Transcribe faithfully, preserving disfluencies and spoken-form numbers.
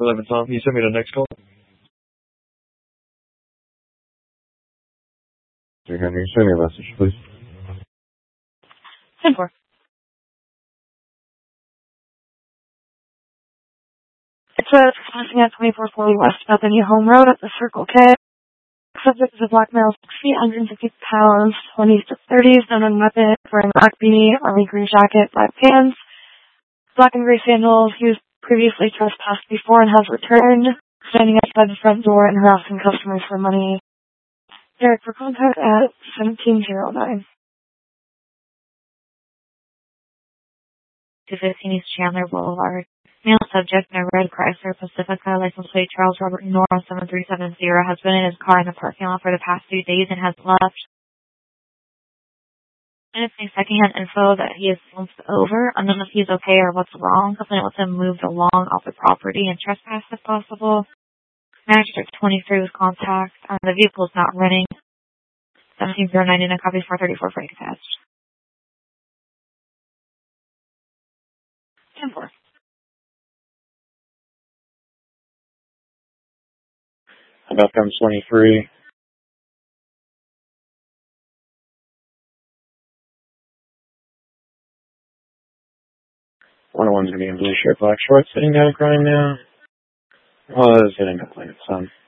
eleven Tom, can you send me the next call? three hundred, send me a message, please. ten four. It's a passing at twenty-four forty West Bethany Home Road at the Circle K. Subject is a black male, six feet, one hundred fifty pounds, twenties to thirties, known on weapon, wearing black beanie, army green jacket, black pants, black and gray sandals. He was previously trespassed before and has returned, standing outside the front door and harassing customers for money. Derek, for contact at seventeen oh nine. two fifteen East Chandler Boulevard. Male subject in a red Chrysler Pacifica, license plate Charles Robert North seven three seven zero, has been in his car in the parking lot for the past few days and has left. And it's secondhand info that he is slumped over. I don't know if he's okay or what's wrong. Something with him moved along off the property and trespassed if possible. Magistrate twenty-three with contact. Um, the vehicle is not running. seventeen oh nine in a copy four thirty-four freight attached. ten four. About them twenty-three. One of one's gonna be in blue shirt, black shorts, sitting down crying now. Oh, it's getting up like it's sun.